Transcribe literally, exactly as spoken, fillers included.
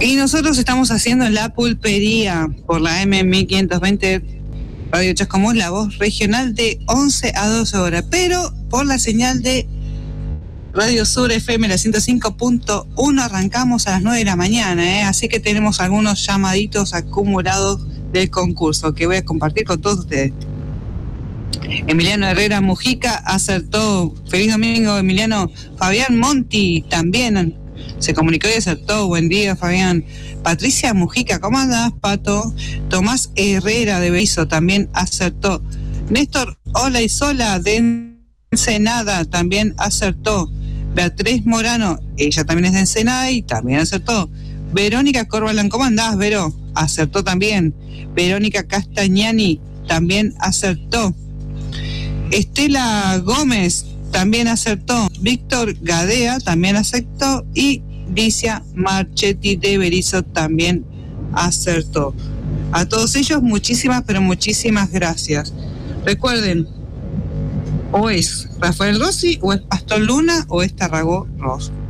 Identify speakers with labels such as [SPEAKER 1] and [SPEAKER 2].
[SPEAKER 1] Y nosotros estamos haciendo La Pulpería por la M mil quinientos veinte Radio Chascomús, la voz regional de once a doce horas, pero por la señal de Radio Sur F M, la ciento cinco punto uno, arrancamos a las nueve de la mañana, ¿eh? Así que tenemos algunos llamaditos acumulados del concurso que voy a compartir con todos ustedes. Emiliano Herrera Mujica acertó. Feliz domingo, Emiliano. Fabián Monti también se comunicó y acertó. Buen día, Fabián. Patricia Mujica, ¿cómo andás, Pato? Tomás Herrera de Berizo también acertó. Néstor Ola y Sola de Ensenada también acertó. Beatriz Morano, ella también es de Ensenada y también acertó. Verónica Corbalán, ¿cómo andás, Vero? Acertó también. Verónica Castañani también acertó. Estela Gómez también acertó. Víctor Gadea también acertó. Y Licia Marchetti de Berizo también acertó. A todos ellos, muchísimas, pero muchísimas gracias. Recuerden, o es Rafael Rossi, o es Pastor Luna, o es Tarragó Ross.